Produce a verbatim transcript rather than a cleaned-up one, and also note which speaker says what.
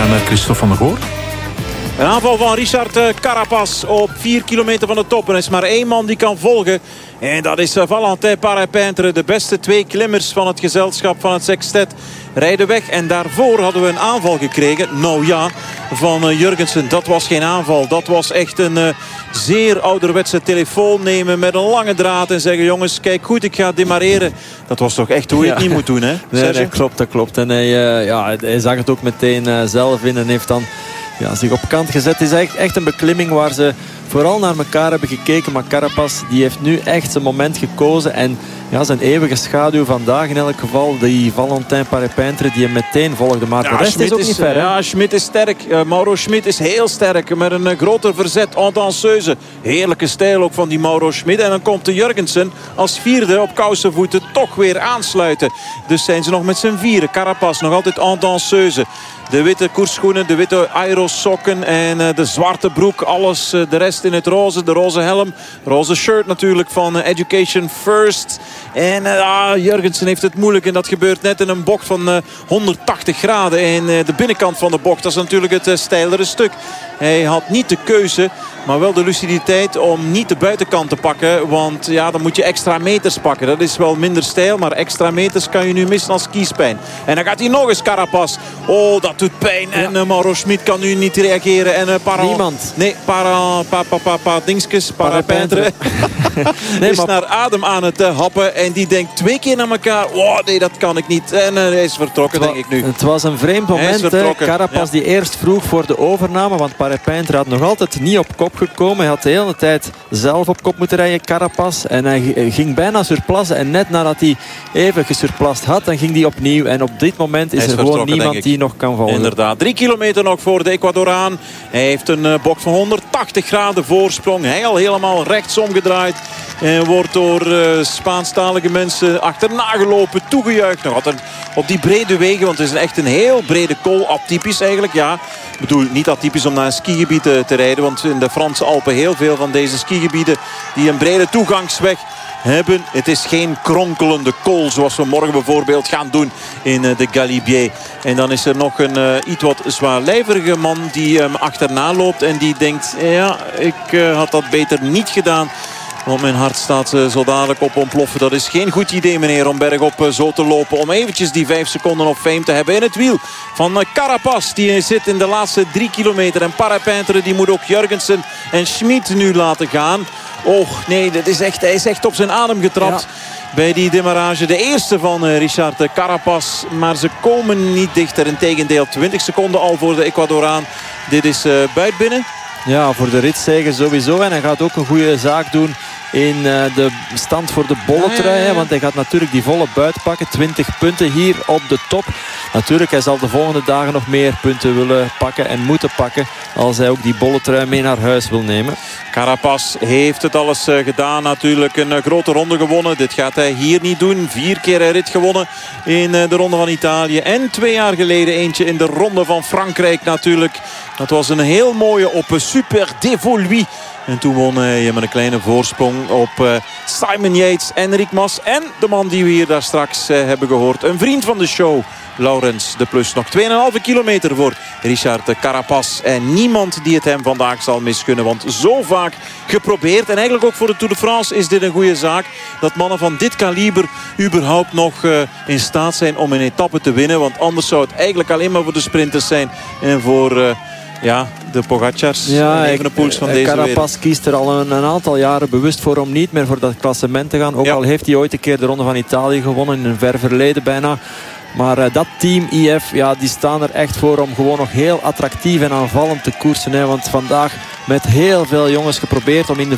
Speaker 1: gaan naar Christophe van der Goor.
Speaker 2: Een aanval van Richard Carapaz op vier kilometer van de top. En er is maar één man die kan volgen. En dat is Valentin Parepintre. De beste twee klimmers van het gezelschap van het sextet rijden weg. En daarvoor hadden we een aanval gekregen. Nou ja, van Jurgensen. Dat was geen aanval. Dat was echt een uh, zeer ouderwetse telefoon nemen met een lange draad. En zeggen, jongens, kijk goed, ik ga demareren. Dat was toch echt hoe je het ja. niet moet doen, hè?
Speaker 3: Nee, dat klopt, dat klopt. En hij, uh, ja, hij zag het ook meteen uh, zelf in en heeft dan ja, zich op kant gezet. Het is echt, echt een beklimming waar ze vooral naar elkaar hebben gekeken. Maar Carapaz die heeft nu echt zijn moment gekozen. En ja, zijn eeuwige schaduw vandaag in elk geval. Die Valentin Parepintre die hem meteen volgde. Maar ja, de rest Schmidt is ook niet ver. Hè?
Speaker 2: Ja, Schmidt is sterk. Uh, Mauro Schmidt is heel sterk. Met een uh, groter verzet. En danseuse. Heerlijke stijl ook van die Mauro Schmidt. En dan komt de Jurgensen als vierde op kousenvoeten toch weer aansluiten. Dus zijn ze nog met z'n vieren. Carapaz nog altijd en danseuse. De witte koersschoenen, de witte aerosokken en uh, de zwarte broek. Alles, uh, de rest in het roze. De roze helm, roze shirt natuurlijk van uh, Education First. En uh, ah, Jurgensen heeft het moeilijk. En dat gebeurt net in een bocht van uh, honderdtachtig graden. En uh, de binnenkant van de bocht, dat is natuurlijk het uh, steilere stuk. Hij had niet de keuze, maar wel de luciditeit om niet de buitenkant te pakken. Want ja, dan moet je extra meters pakken. Dat is wel minder steil, maar extra meters kan je nu missen als kiespijn. En dan gaat hij nog eens Carapaz. Oh, dat doet pijn. Ja. En uh, Mauro Schmidt kan nu niet reageren. En, uh, para...
Speaker 3: Niemand.
Speaker 2: Nee, para, pa, pa, pa, pa, dingskes, Parepintre. nee, is maar... naar adem aan het uh, happen. En die denkt twee keer naar elkaar. Oh, nee, dat kan ik niet. En uh, hij is vertrokken, denk ik nu.
Speaker 3: Het was een vreemd moment. Carapaz ja. die eerst vroeg voor de overname. Want Parepintre had nog altijd niet op kop gekomen. Hij had de hele tijd zelf op kop moeten rijden, Carapaz. En hij ging bijna surplassen. En net nadat hij even gesurplast had, dan ging hij opnieuw. En op dit moment is, is er gewoon niemand die nog kan volgen.
Speaker 2: Inderdaad, drie kilometer nog voor de Ecuadoraan. Hij heeft een uh, bocht van honderdtachtig graden voorsprong. Hij al helemaal rechtsom gedraaid. En wordt door uh, Spaanstalige mensen achterna gelopen, toegejuicht. Nog altijd op die brede wegen, want het is echt een heel brede kool. Atypisch eigenlijk, ja. Ik bedoel, niet atypisch om naar een skigebied te, te rijden. Want in de Franse Alpen heel veel van deze skigebieden die een brede toegangsweg hebben. Het is geen kronkelende kool zoals we morgen bijvoorbeeld gaan doen in uh, de Galibier. En dan is er nog een uh, iets wat zwaarlijvige man die hem um, achterna loopt. En die denkt, ja, ik uh, had dat beter niet gedaan. Want mijn hart staat uh, zo dadelijk op ontploffen. Dat is geen goed idee, meneer, om bergop uh, zo te lopen. Om eventjes die vijf seconden op fame te hebben in het wiel van uh, Carapaz. Die zit in de laatste drie kilometer. En Parepintre die moet ook Jurgensen en Schmidt nu laten gaan. Och, nee, dat is echt, hij is echt op zijn adem getrapt. Ja. Bij die demarrage. De eerste van uh, Richard Carapaz. Maar ze komen niet dichter. Integendeel, twintig seconden al voor de Ecuadoraan. Dit is uh, buitenbinnen.
Speaker 3: Ja, voor de ritzege sowieso. En hij gaat ook een goede zaak doen in uh, de stand voor de bolletrui. Hè, want hij gaat natuurlijk die volle buit pakken. twintig punten hier op de top. Natuurlijk, hij zal de volgende dagen nog meer punten willen pakken en moeten pakken. Als hij ook die bolletrui mee naar huis wil nemen.
Speaker 2: Carapaz heeft het alles uh, gedaan. Natuurlijk een uh, grote ronde gewonnen. Dit gaat hij hier niet doen. Vier keer een rit gewonnen in uh, de ronde van Italië. En twee jaar geleden eentje in de ronde van Frankrijk natuurlijk. Dat was een heel mooie op Super Devoluy. En toen won hij met een kleine voorsprong op uh, Simon Yates, Enric Mas. En de man die we hier daar straks uh, hebben gehoord. Een vriend van de show, Laurens de Plus. Nog twee komma vijf kilometer voor Richard Carapaz. En niemand die het hem vandaag zal misgunnen. Want zo vaak geprobeerd. En eigenlijk ook voor de Tour de France is dit een goede zaak. Dat mannen van dit kaliber überhaupt nog uh, in staat zijn om een etappe te winnen. Want anders zou het eigenlijk alleen maar voor de sprinters zijn. En voor... Uh, Ja, de Pogacars
Speaker 3: ja,
Speaker 2: en Evenepoels van deze
Speaker 3: Carapaz
Speaker 2: wereld.
Speaker 3: kiest er al een, een aantal jaren bewust voor om niet meer voor dat klassement te gaan. Ook ja. al heeft hij ooit een keer de Ronde van Italië gewonnen in een ver verleden bijna. Maar uh, dat team I F, ja, die staan er echt voor om gewoon nog heel attractief en aanvallend te koersen. Hè. Want vandaag met heel veel jongens geprobeerd om in de